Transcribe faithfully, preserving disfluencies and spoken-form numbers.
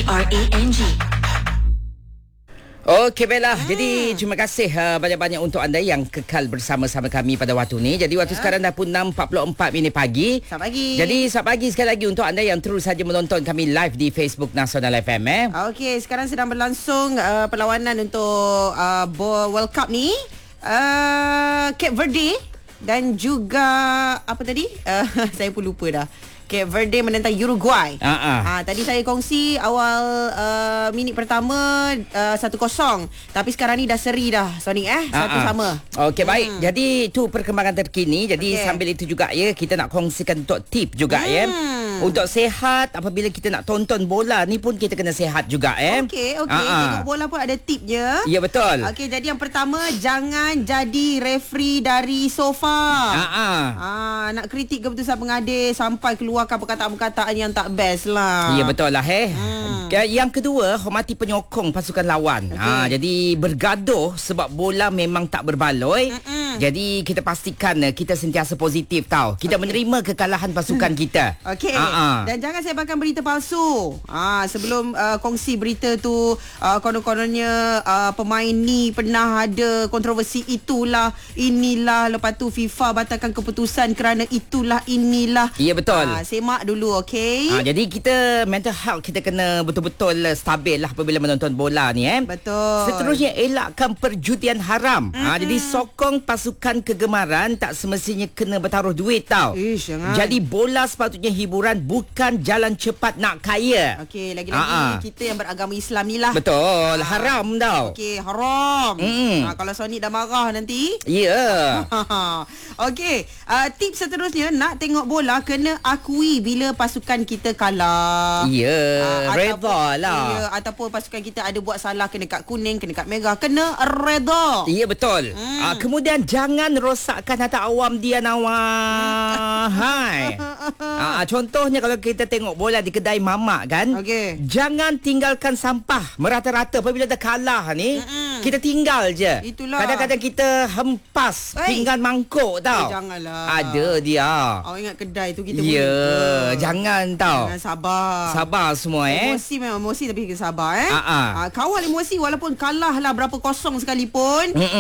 R A N G. Okey Bella, hmm. jadi terima kasih uh, banyak-banyak untuk anda yang kekal bersama-sama kami pada waktu ni. Jadi waktu ya. sekarang dah pun enam empat puluh empat minit pagi. Selamat pagi. Jadi selamat pagi sekali lagi untuk anda yang terus saja menonton kami live di Facebook Nasional F M eh. Okey, sekarang sedang berlangsung uh, perlawanan untuk uh, World Cup ni. Uh, Cape Verde dan juga apa tadi? Uh, saya pun lupa dah. Cape Verde menentang Uruguay. Uh-uh. Ha, tadi saya kongsi awal uh, minit pertama uh, satu kosong. Tapi sekarang ni dah seri dah Sonic eh. Satu uh-uh. sama. Okey baik. Hmm. Jadi itu perkembangan terkini. Jadi okay. sambil itu juga ya kita nak kongsikan untuk tip juga hmm. ya. Untuk sihat apabila kita nak tonton bola ni pun kita kena sihat juga eh. Okey okey. Uh-uh. Tengok bola pun ada tipnya. Ya betul. Okey, jadi yang pertama jangan jadi referee dari sofa. Uh-uh. Ah, nak kritik keputusan pengadil sampai keluarkan perkataan-perkataan yang tak best lah. Ya betul lah eh. Hmm. Yang kedua, hormati penyokong pasukan lawan. Okay. Ha, jadi bergaduh sebab bola memang tak berbaloi. Mm-mm. Jadi kita pastikan kita sentiasa positif tau. Kita okay. menerima kekalahan pasukan kita. Okey. Ha-ha. Dan jangan sebarkan berita palsu. Ah, sebelum uh, kongsi berita tu uh, konon-kononnya uh, pemain ni pernah ada kontroversi itulah, inilah, lepas tu FIFA batalkan keputusan kerana itulah, inilah. Ya betul. Ah, semak dulu okey. Ha, jadi kita mental health kita kena betul-betul stabil lah apabila menonton bola ni eh. Betul. Seterusnya elakkan perjudian haram. Mm-hmm. Ha, jadi sokong pasukan kegemaran tak semestinya kena bertaruh duit tau. Ish, jangan. Jadi bola sepatutnya hiburan bukan jalan cepat nak kaya. Okey, lagi-lagi Ha-ha. kita yang beragama Islam ni lah. Betul, Ha. haram tau. Okey, haram. Mm. Ha, kalau Sonic dah marah nanti. Ya. Yeah. Okey, uh, tips seterusnya nak tengok bola kena akui bila pasukan kita kalah. Ya, Ah, reda ataupun- lah. Ya, ataupun pasukan kita ada buat salah kena kad kuning, kena kad merah, kena reda. Ya betul. Hmm. Ah, kemudian jangan rosakkan harta awam dia nawah. Hai. Ah, contohnya kalau kita tengok bola di kedai mamak kan. Okey. Jangan tinggalkan sampah merata-rata apabila dah kalah ni. Mm-mm. Kita tinggal je. Itulah. Kadang-kadang kita hempas Hey. pinggan mangkuk tau. Eh, janganlah. Ada dia. Awak ingat kedai tu kita Ya, boleh. jangan tau. Jangan sabar. Sabar semua eh. Emosi memang emosi tapi kita sabar eh. Ah, ah. Ah, kawal emosi walaupun kalah lah berapa kosong sekalipun. Mm-mm.